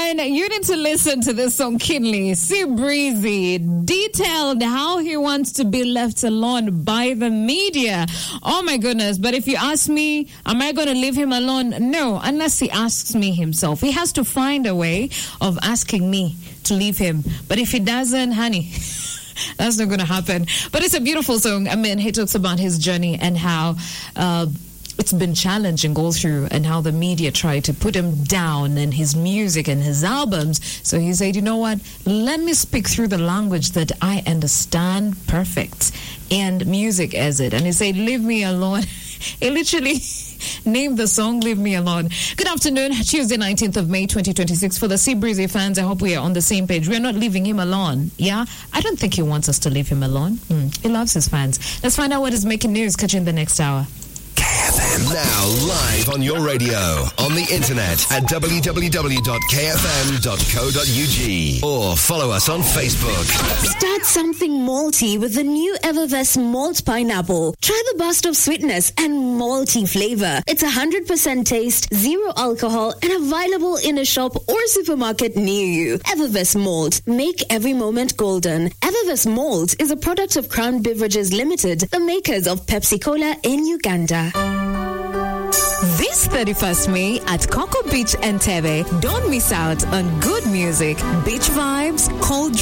man, you need to listen to this song, Kinley. See Breezy detailed how he wants to be left alone by the media. Oh my goodness. But if you ask me, am I going to leave him alone? No, unless he asks me himself. He has to find a way of asking me to leave him. But if he doesn't, honey, that's not going to happen. But it's a beautiful song. I mean, he talks about his journey and how it's been challenging all through, and how the media tried to put him down and his music and his albums. So he said, you know what? Let me speak through the language that I understand perfect, and music as it. And he said, leave me alone. He literally named the song Leave Me Alone. Good afternoon, Tuesday 19th of May 2026. For the Sea Breezy fans, I hope we are on the same page. We're not leaving him alone, yeah? I don't think he wants us to leave him alone. He loves his fans. Let's find out what is making news. Catch you in the next hour. KFM now live on your radio, on the internet at www.kfm.co.ug or follow us on Facebook. Start something malty with the new Evervest Malt Pineapple. Try the burst of sweetness and malty flavor. It's 100% taste, 0 alcohol, and available in a shop or supermarket near you. Evervest Malt. Make every moment golden. Evervest Malt is a product of Crown Beverages Limited, the makers of Pepsi Cola in Uganda. This 31st May at Cocoa Beach, Entebbe. Don't miss out on good music, beach vibes, cold